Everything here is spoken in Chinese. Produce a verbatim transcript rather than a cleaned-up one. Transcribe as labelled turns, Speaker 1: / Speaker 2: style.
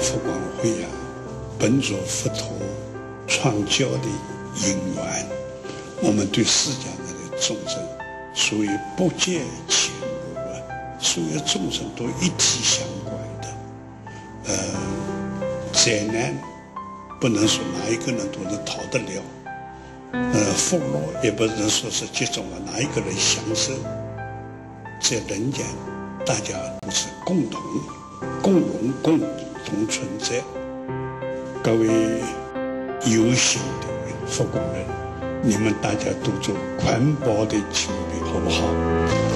Speaker 1: 佛光会啊，本着佛陀创教的因缘，我们对世间的众生，所以不见前路啊，所有众生都一体相关的。呃，灾难不能说哪一个人都能逃得了，呃，福乐也不能说是集中了哪一个人享受。在人间，大家都是共同、共荣、共同存在。各位有心的佛光人，你们大家都做环保的清理，好不好？